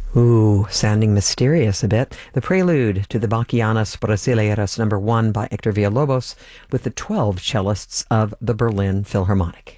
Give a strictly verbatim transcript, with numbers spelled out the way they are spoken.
Ooh, sounding mysterious a bit. The prelude to the Bachianas Brasileiras number one by Hector Villalobos with the twelve cellists of the Berlin Philharmonic.